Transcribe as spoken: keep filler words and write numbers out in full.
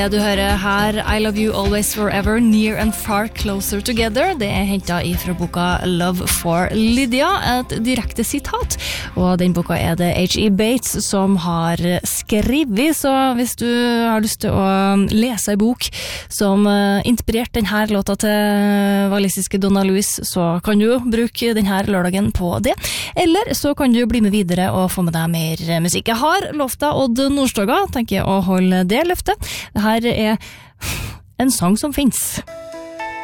Du hører her I Love You Always Forever, Near and Far Closer Together. Det er hentet ifra boka Love for Lydia, et direkte sitat. Og den boka er det H E Bates som har skrevet, så hvis du har lyst til å lese en bok som inspirerte denne låta til walisiske Donna Louise, så kan du bruke denne lørdagen på det. Eller så kan du bli med videre og få med deg mer musikk. Jeg har lovt deg Odd Nordstoga, tenker jeg å holde det løftet. Det her er en sang som finnes.